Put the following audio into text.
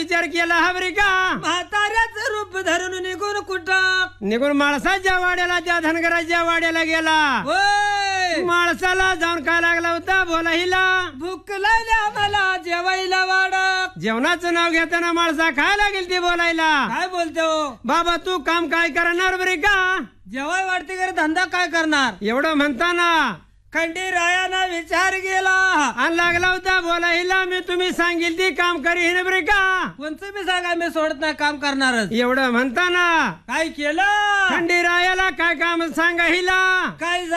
विचार केला हबरी का म्हाताऱ्याचं रूप धरून निघून कुठं निघून माणसाच्या वाड्याला त्या धनगराच्या वाड्याला गेला होय माणसाला जाऊन काय लागला होता बोला हिला भूक लागल्या मला जेवायला वाडा जेवणाचं नाव घेताना माणसा काय लागेल ती बोलायला काय बोलतो बाबा तू काम काय करणार बरे का जेवाय वाढते करे धंदा काय करणार एवढं म्हणताना खंडीरायानं विचार केला आणि लागला होता बोला हिला मी तुम्ही सांगेल ती काम करीन बरे का कोणचं बी सांगा मी सोडत नाही काम करणारच एवढं म्हणताना काय केलं खंडीरायाला काय काम सांगा हिला काय